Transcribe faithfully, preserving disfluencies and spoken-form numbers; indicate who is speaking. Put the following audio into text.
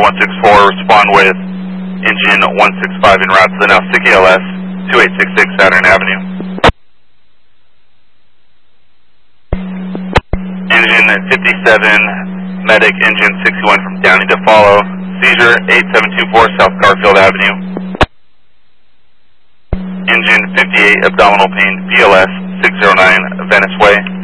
Speaker 1: one six four, respond with engine one six five en route to the Nausicaa L S, two eight six six Saturn Avenue. Engine fifty-seven, medic engine sixty-one from Downey to follow, seizure eight seven two four South Garfield Avenue. Engine fifty-eight, abdominal pain, B L S six zero nine Venice Way.